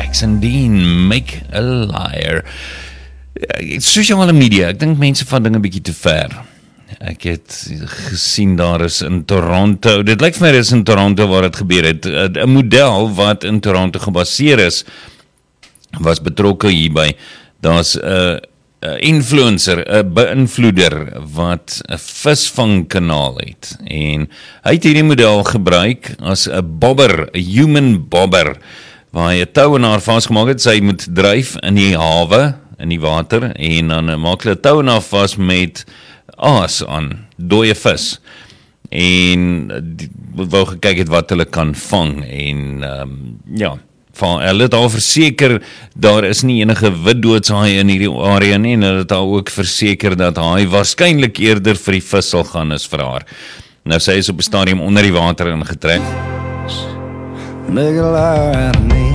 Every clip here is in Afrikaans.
Jackson Dean, Make a Liar. Sosiale media, ek dink mense van dinge bietjie te ver. Ek het gesien daar is in Toronto, dit lyk vir my is in Toronto waar het gebeur het, 'n model wat in Toronto gebaseer is, was betrokke hierby. Daar's 'n influencer, 'n beïnvloeder wat 'n visvangkanaal het, en hy het hierdie model gebruik as 'n bobber, 'n human bobber, waar hy 'n tou aan haar vasgemaak het. Sy moet dryf in die hawe, in die water, en dan maak hulle 'n tou aan haar vas met aas aan, dooie vis, en wou gekyk het wat hulle kan vang, en hulle het al verseker, daar is nie enige wit doodshaai in hierdie area nie, en hulle het al ook verseker dat haai waarskynlik eerder vir die vis sal gaan as vir haar. Nou sy is op 'n stadium onder die water ingetrek. Make a liar out of me.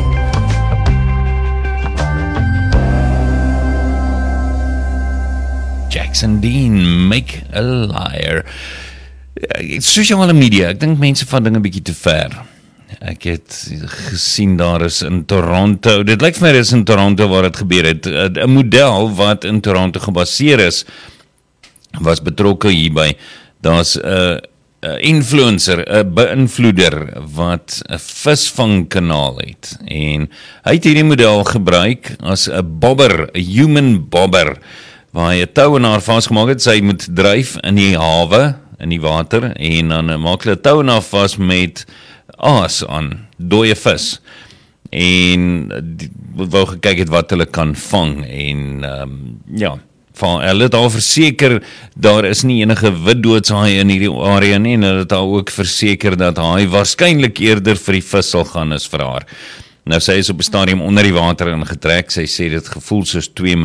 Jackson Dean, Make a Liar. Sosiale media, ek dink mense van dinge bietjie te ver. Ek het gesien daar is in Toronto, dit lyk vir my is in Toronto waar het gebeur het, 'n model wat in Toronto gebaseer is, was betrokke hierby. Daar's 'n influencer, 'n beïnvloeder wat 'n visvangkanaal het, en hy het hierdie model gebruik as 'n bobber, 'n human bobber, waar hy 'n tou aan haar vasgemaak het. Sy moet dryf in die hawe, in die water, en dan maak hulle 'n tou aan haar vas met aas aan, dooie vis, en wou gekyk het wat hulle kan vang, en hulle het al verseker, daar is nie enige wit doodshaai in hierdie area nie, en hulle het al ook verseker dat haai waarskynlik eerder vir die vis sal gaan as vir haar. Nou sy is op 'n stadium onder die water ingetrek, sy sê dit gevoel soos 2